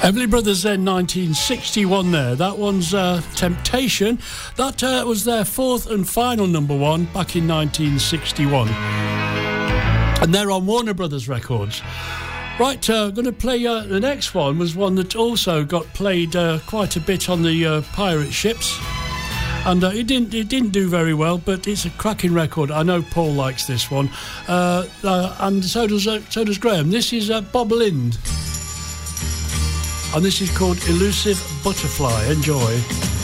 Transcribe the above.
Everly Brothers then 1961 there. That one's Temptation. That was their fourth and final number one back in 1961. And they're on Warner Brothers Records. Right, I'm going to play the next one was one that also got played quite a bit on the pirate ships. And it didn't do very well, but it's a cracking record. I know Paul likes this one. And so does Graham. This is Bob Lind. And this is called Elusive Butterfly. Enjoy.